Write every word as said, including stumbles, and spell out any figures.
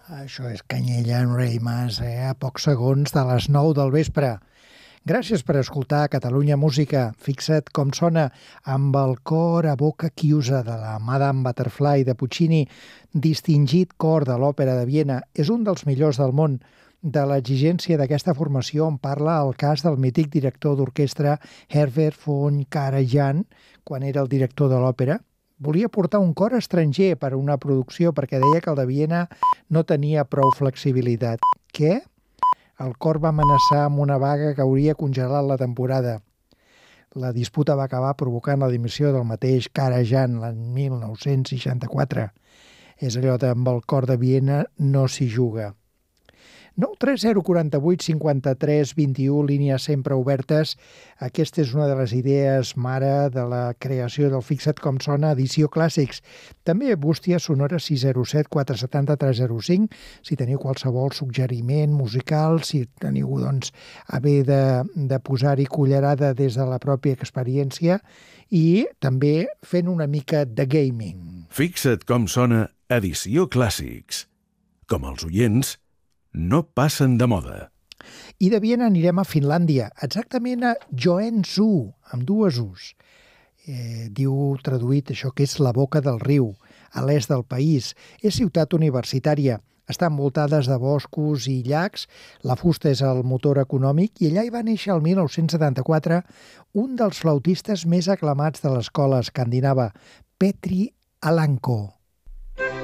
Això és Canyella en Reimas, eh? A pocs segons de les nou del vespre. Gràcies per escoltar Catalunya Música. Fixa't com sona amb el cor a boca chiusa de la Madame Butterfly de Puccini, distingit cor de l'Òpera de Viena. És un dels millors del món. De l'exigència d'aquesta formació en parla el cas del mític director d'orquestra Herbert von Karajan, quan era el director de l'òpera. Volia portar un cor estranger per a una producció perquè deia que el de Viena no tenia prou flexibilitat. Què? El cor va amenaçar amb una vaga que hauria congelat la temporada. La disputa va acabar provocant la dimissió del mateix Karajan l'any mil nou-cents seixanta-quatre. És allò de amb el cor de Viena no s'hi juga. nou tres zero quatre vuit cinquanta-tres vint-i-u, línies sempre obertes. Aquesta és una de les idees mare de la creació del Fixa't com sona edició Clàssics. També bústia sonora sis zero set quatre set zero tres zero cinc, si teniu qualsevol suggeriment musical, si teniu doncs, a bé de, de posar-hi cullerada des de la pròpia experiència i també fent una mica de gaming. Fixa't com sona edició Clàssics. Com els oients, no passen de moda. I de Viena anirem a Finlàndia, exactament a Joensuu, amb dues U's. Eh, diu traduït això que és la boca del riu, a l'est del país. És ciutat universitària, està envoltades de boscos i llacs, la fusta és el motor econòmic i allà hi va néixer el mil nou-cents setanta-quatre un dels flautistes més aclamats de l'escola escandinava, Petri Alanko.